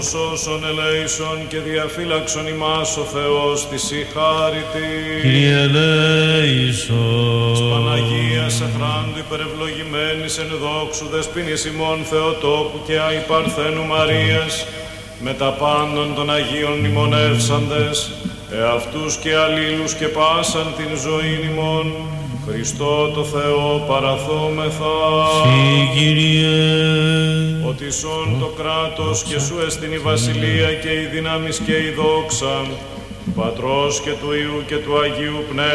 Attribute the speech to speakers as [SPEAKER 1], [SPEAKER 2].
[SPEAKER 1] Σώσον ελέησον και διαφύλαξον ημάς ο Θεός της η χάριτη.
[SPEAKER 2] Κύριε ελέησον.
[SPEAKER 1] Της Παναγίας εχράντου υπερευλογημένης εν δόξου δεσποίνης ημών Θεοτόκου και αϊπαρθένου Μαρίας, με τα πάντων των Αγίων μνημονεύσαντες, εαυτούς και αλλήλους και πάσαν την ζωήν ημών, Χριστό το Θεό παραθόμεθα.
[SPEAKER 2] Συ, Κύριε.
[SPEAKER 1] Ότι σον το κράτος και σου εστιν η βασιλεία και η δύναμις και η δόξα, του Πατρός και του Υιού και του Αγίου Πνεύματος,